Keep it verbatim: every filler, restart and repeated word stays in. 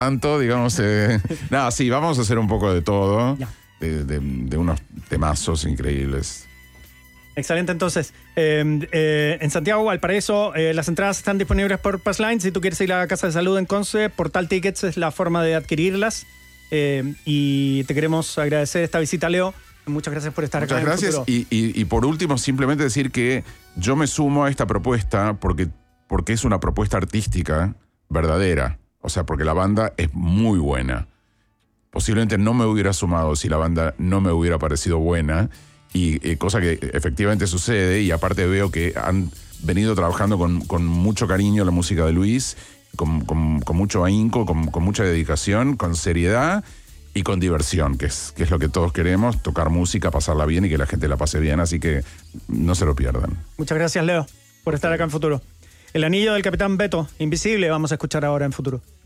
tanto, digamos. Eh, nada, sí, vamos a hacer un poco de todo. De, de, de unos temazos increíbles. Excelente, entonces. Eh, eh, en Santiago, Valparaíso, eh, las entradas están disponibles por Passline. Si tú quieres ir a la Casa de Salud en Conce, Portal Tickets es la forma de adquirirlas. Eh, y te queremos agradecer esta visita, Leo. Muchas gracias por estar Muchas acá. gracias. En el futuro. Y, y, y por último, simplemente decir que yo me sumo a esta propuesta porque, porque es una propuesta artística verdadera. O sea, porque la banda es muy buena. Posiblemente no me hubiera sumado si la banda no me hubiera parecido buena. Y eh, cosa que efectivamente sucede. Y aparte veo que han venido trabajando con, con mucho cariño la música de Luis, con, con, con mucho ahínco, con, con mucha dedicación, con seriedad y con diversión, que es, que es lo que todos queremos, tocar música, pasarla bien y que la gente la pase bien, así que no se lo pierdan. Muchas gracias, Leo, por estar acá en Futuro. El anillo del Capitán Beto, Invisible, vamos a escuchar ahora en Futuro.